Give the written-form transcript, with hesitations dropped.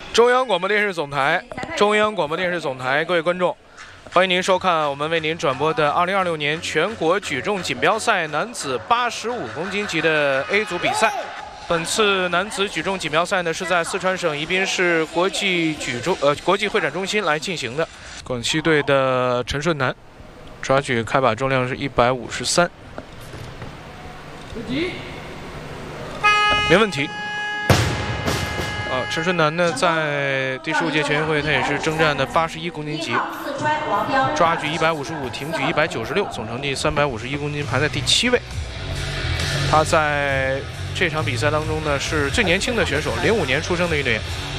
中央广播电视总台，各位观众，欢迎您收看我们为您转播的2026年全国举重锦标赛男子85公斤级的 A 组比赛。本次男子举重锦标赛呢是在四川省宜宾市国际会展中心来进行的。广西队的陈顺南抓举开把重量是153，没问题。陈顺南呢，在第15届全运会他也是征战的81公斤级，抓举155，挺举196，总成绩351公斤，排在第7位。他在这场比赛当中呢，是最年轻的选手，05年出生的运动员。